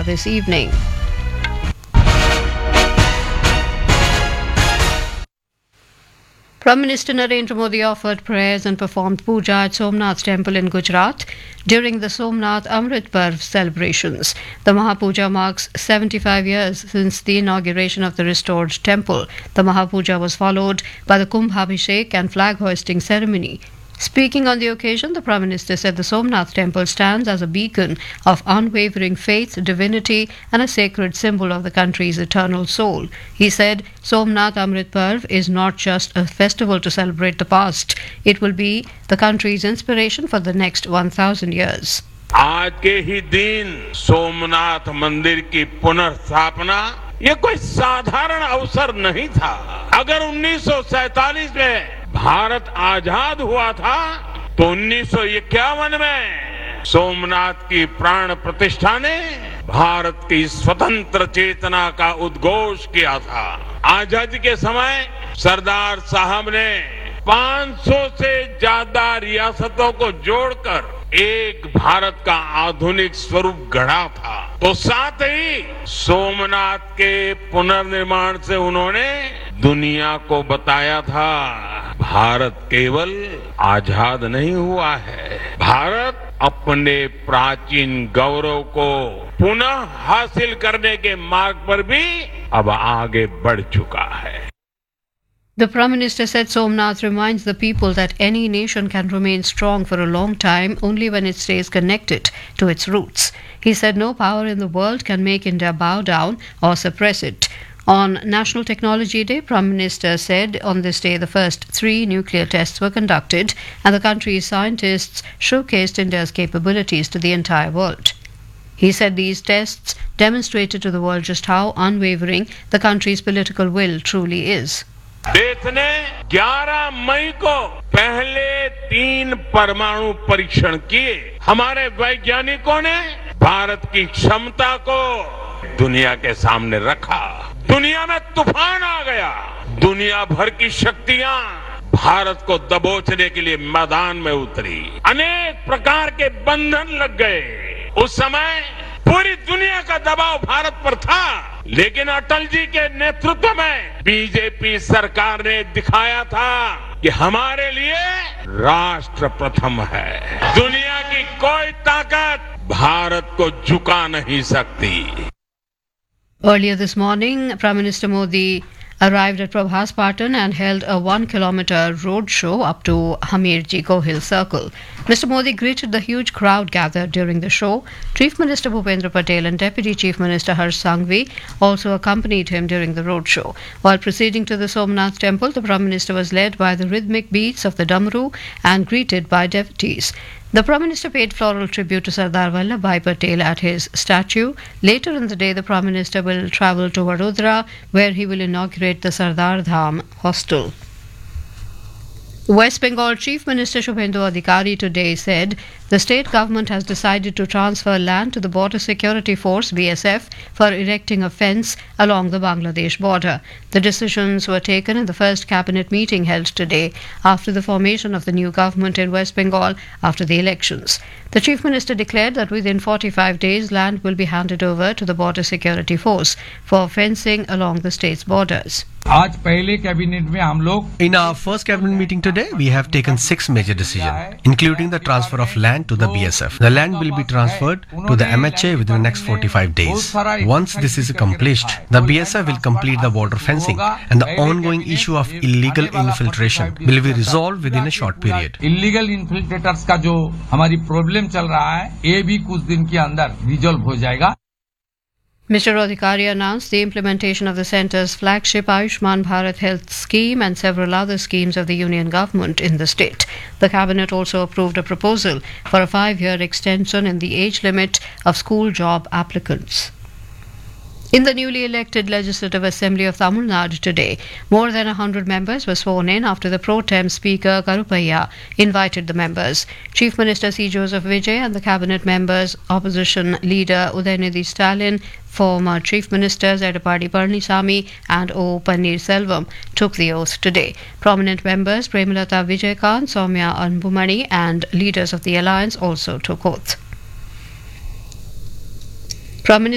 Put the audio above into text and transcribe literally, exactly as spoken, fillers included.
this evening. Prime Minister Narendra Modi offered prayers and performed puja at Somnath Temple in Gujarat during the Somnath Amrit Parv celebrations. The Mahapuja marks seventy-five years since the inauguration of the restored temple. The Mahapuja was followed by the Kumbh Abhishek and flag hoisting ceremony. Speaking on the occasion, the Prime Minister said the Somnath Temple stands as a beacon of unwavering faith, divinity, and a sacred symbol of the country's eternal soul. He said, Somnath Amrit Parv is not just a festival to celebrate the past, it will be the country's inspiration for the next one thousand years. आज के ही दिन सोमनाथ मंदिर की पुनर्स्थापना ये कोई साधारण अवसर नहीं था। अगर उन्नीस सौ सैतालीस में भारत आजाद हुआ था तो उन्नीस सौ इक्यावन में सोमनाथ की प्राण प्रतिष्ठा ने भारत की स्वतंत्र चेतना का उद्घोष किया था। आजादी के समय सरदार साहब ने पाँच सौ से ज्यादा रियासतों को जोड़कर एक भारत का आधुनिक स्वरूप गढ़ा था। तो साथ ही सोमनाथ के पुनर्निर्माण से उन्होंने दुनिया को बताया था भारत केवल आजाद नहीं हुआ है, भारत अपने प्राचीन गौरव को पुनः हासिल करने के मार्ग पर भी अब आगे बढ़ चुका है। The Prime Minister said Somnath reminds the people that any nation can remain strong for a long time only when it stays connected to its roots. He said no power in the world can make India bow down or suppress it. On National Technology Day, Prime Minister said on this day the first three nuclear tests were conducted and the country's scientists showcased India's capabilities to the entire world. He said these tests demonstrated to the world just how unwavering the country's political will truly is. देश ने ग्यारह मई को पहले तीन परमाणु परीक्षण किए। हमारे वैज्ञानिकों ने भारत की क्षमता को दुनिया के सामने रखा। दुनिया में तूफान आ गया। दुनिया भर की शक्तियां भारत को दबोचने के लिए मैदान में उतरी। अनेक प्रकार के बंधन लग गए। उस समय पूरी दुनिया का दबाव भारत पर था, लेकिन अटल जी के नेतृत्व में बीजेपी सरकार ने दिखाया था कि हमारे लिए राष्ट्र प्रथम है। दुनिया की कोई ताकत भारत को झुका नहीं सकती। Earlier this morning, Prime Minister Modi arrived at Prabhas Patan and held a one-kilometre road show up to Hamirji Gohil Circle. Mister Modi greeted the huge crowd gathered during the show. Chief Minister Bhupendra Patel and Deputy Chief Minister Harsh Sanghvi also accompanied him during the road show. While proceeding to the Somnath Temple, the Prime Minister was led by the rhythmic beats of the Damru and greeted by devotees. The Prime Minister paid floral tribute to Sardar Vallabhbhai Patel at his statue. Later in the day, the Prime Minister will travel to Vadodara, where he will inaugurate the Sardar Dham Hostel. West Bengal Chief Minister Shubhendu Adhikari today said the state government has decided to transfer land to the Border Security Force B S F for erecting a fence along the Bangladesh border. The decisions were taken in the first cabinet meeting held today after the formation of the new government in West Bengal after the elections. The Chief Minister declared that within forty-five days land will be handed over to the Border Security Force for fencing along the state's borders. आज पहले cabinet में हम लोग In our first cabinet meeting today, we have taken six major decisions, including the transfer of land to the B S F. The land will be transferred to the M H A within the next forty-five days. Once this is accomplished, the B S F will complete the border fencing and the ongoing issue of illegal infiltration will be resolved within a short period. Illegal infiltrators का जो हमारी problem चल रहा है, ये भी कुछ दिन के अंदर रिजॉल्व हो जाएगा. Mister Adhikari announced the implementation of the centre's flagship Ayushman Bharat Health Scheme and several other schemes of the union government in the state. The cabinet also approved a proposal for a five-year extension in the age limit of school job applicants. In the newly elected Legislative Assembly of Tamil Nadu today, more than one hundred members were sworn in after the pro-tem Speaker Karupaiya invited the members. Chief Minister C. Joseph Vijay and the cabinet members, opposition leader Udayanidhi Stalin, former Chief Ministers Edappadi Palanisamy and O. Pannirselvam took the oath today. Prominent members Premlata Vijayakant, Soumya Anbumani and leaders of the alliance also took oath. Prime Minister